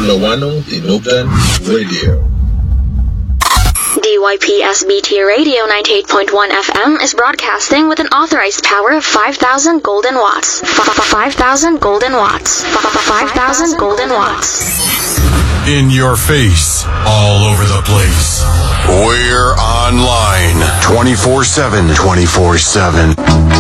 Lawano Tinugan Radio. DYPSBT Radio 98.1 FM is broadcasting with an authorized power of 5,000 golden watts. 5,000 golden watts. 5,000 golden watts. In your face, all over the place. We're online 24/7.